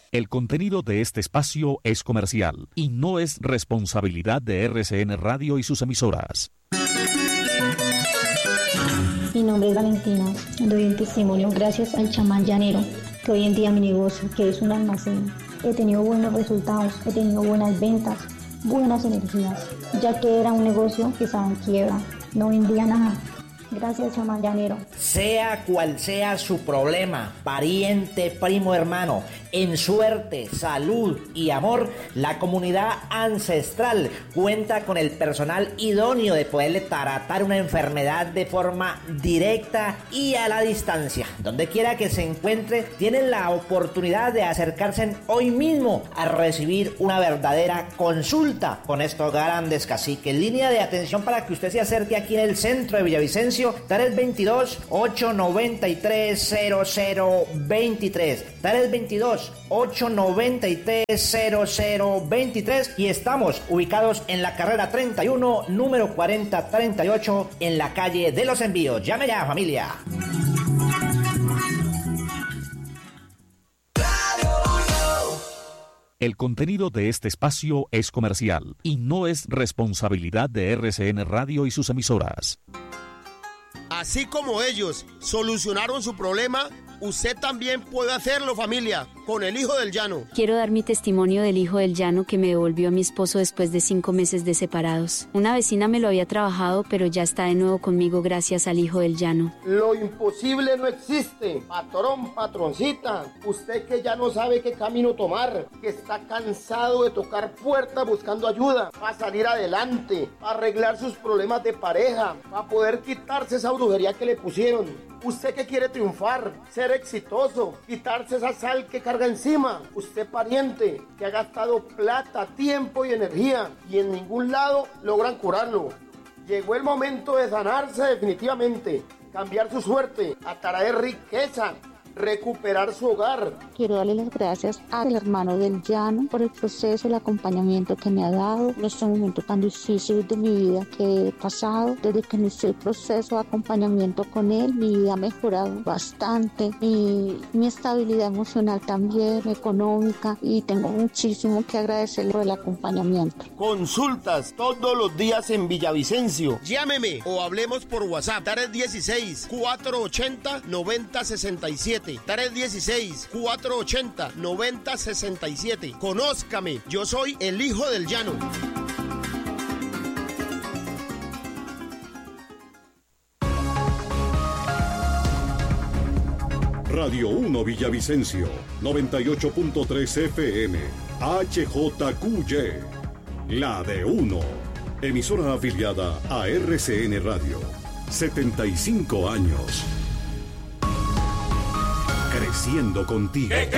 El contenido de este espacio es comercial y no es responsabilidad de RCN Radio y sus emisoras. Mi nombre es Valentina, doy un testimonio gracias al chamán llanero, que hoy en día mi negocio, que es un almacén, he tenido buenos resultados, he tenido buenas ventas, buenas energías, ya que era un negocio que estaba en quiebra, no vendía nada. Gracias, chamán llanero. Sea cual sea su problema, pariente, primo, hermano, en suerte, salud y amor, la comunidad ancestral cuenta con el personal idóneo de poderle tratar una enfermedad de forma directa y a la distancia. Donde quiera que se encuentre, tienen la oportunidad de acercarse hoy mismo a recibir una verdadera consulta con estos grandes caciques. Línea de atención para que usted se acerque aquí en el centro de Villavicencio. 322-893-0023. 322-893-0023. Y estamos ubicados en la carrera 31, número 4038, en la calle de los Envíos. Llame ya, familia. El contenido de este espacio es comercial y no es responsabilidad de RCN Radio y sus emisoras. Así como ellos solucionaron su problema, usted también puede hacerlo, familia, con el Hijo del Llano. Quiero dar mi testimonio del Hijo del Llano que me devolvió a mi esposo después de 5 meses de separados. Una vecina me lo había trabajado, pero ya está de nuevo conmigo gracias al Hijo del Llano. Lo imposible no existe. Patrón, patroncita, usted que ya no sabe qué camino tomar, que está cansado de tocar puertas buscando ayuda, para salir adelante, para arreglar sus problemas de pareja, para poder quitarse esa brujería que le pusieron. Usted que quiere triunfar, ser exitoso, quitarse esa sal que carga encima. Usted pariente que ha gastado plata, tiempo y energía y en ningún lado logran curarlo. Llegó el momento de sanarse definitivamente, cambiar su suerte, atraer riqueza, recuperar su hogar. Quiero darle las gracias al hermano del Llano por el proceso, el acompañamiento que me ha dado en este momento tan difícil de mi vida que he pasado. Desde que inicié el proceso de acompañamiento con él, mi vida ha mejorado bastante, mi estabilidad emocional también, económica, y tengo muchísimo que agradecerle por el acompañamiento. Consultas todos los días en Villavicencio. Llámeme o hablemos por WhatsApp. 316-480-9067. 316-480-9067. Conózcame, yo soy el Hijo del Llano. Radio 1 Villavicencio, 98.3 FM, HJQY, la de 1. Emisora afiliada a RCN Radio. 75 años. Creciendo contigo.